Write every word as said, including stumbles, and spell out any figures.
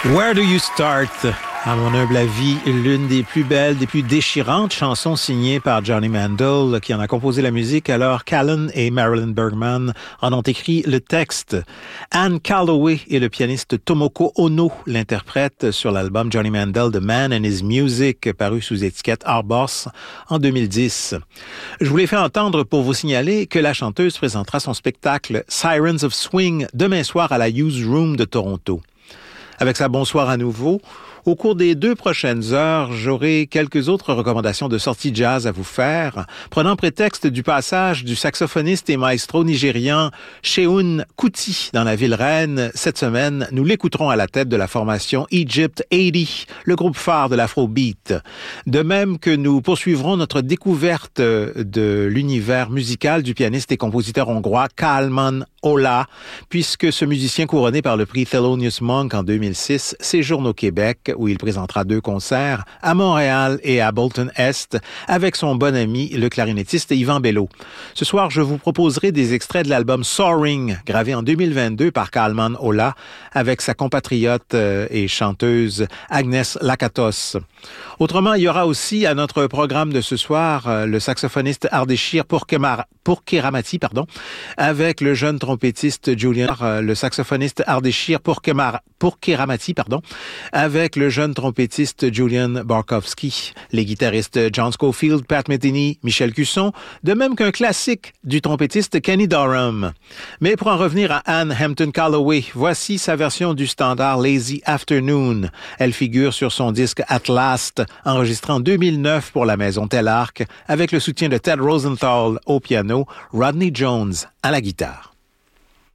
Where do you start? À mon humble avis, l'une des plus belles, des plus déchirantes chansons signées par Johnny Mandel, qui en a composé la musique, alors qu'Alan et Marilyn Bergman en ont écrit le texte. Anne Calloway et le pianiste Tomoko Ono l'interprètent sur l'album Johnny Mandel The Man and His Music, paru sous étiquette Arboss en deux mille dix. Je vous l'ai fait entendre pour vous signaler que la chanteuse présentera son spectacle Sirens of Swing demain soir à la Hughes Room de Toronto. Avec sa Bonsoir à nouveau, au cours des deux prochaines heures, j'aurai quelques autres recommandations de sorties jazz à vous faire, prenant prétexte du passage du saxophoniste et maestro nigérian Seun Kuti dans la ville reine. Cette semaine, nous l'écouterons à la tête de la formation Egypt quatre-vingts, le groupe phare de l'afrobeat. De même que nous poursuivrons notre découverte de l'univers musical du pianiste et compositeur hongrois Kálmán Olah, puisque ce musicien couronné par le prix Thelonious Monk en deux mille six séjourne au Québec, où il présentera deux concerts, à Montréal et à Bolton-Est, avec son bon ami, le clarinettiste Yvan Bello. Ce soir, je vous proposerai des extraits de l'album Soaring, gravé en deux mille vingt-deux par Kálmán Olah, avec sa compatriote et chanteuse Agnès Lakatos. Autrement, il y aura aussi à notre programme de ce soir le saxophoniste Ardeshir Pourkeramati, pardon, avec le jeune trompettiste Julian, le saxophoniste Ardeshir Pourkeramati, pardon, avec le jeune trompettiste Julian Barkowski, les guitaristes John Scofield, Pat Metheny, Michel Cusson, de même qu'un classique du trompettiste Kenny Dorham. Mais pour en revenir à Anne Hampton Calloway, voici sa version du standard Lazy Afternoon. Elle figure sur son disque At Last, enregistré en deux mille neuf pour la maison Telarc, avec le soutien de Ted Rosenthal au piano, Rodney Jones à la guitare.